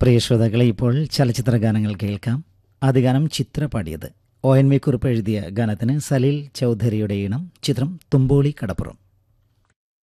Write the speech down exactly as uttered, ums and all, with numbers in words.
പ്രിയ ശ്രോതാക്കളെ, ഇപ്പോൾ ചലച്ചിത്ര ഗാനങ്ങൾ കേൾക്കാം. ആദ്യ ഗാനം ചിത്ര പാടിയത്. ഒ എൻ വി കുറിപ്പ് എഴുതിയ ഗാനത്തിന് സലീൽ ചൗധരിയുടെ ഈണം. ചിത്രം തുമ്പോളി കടപ്പുറം.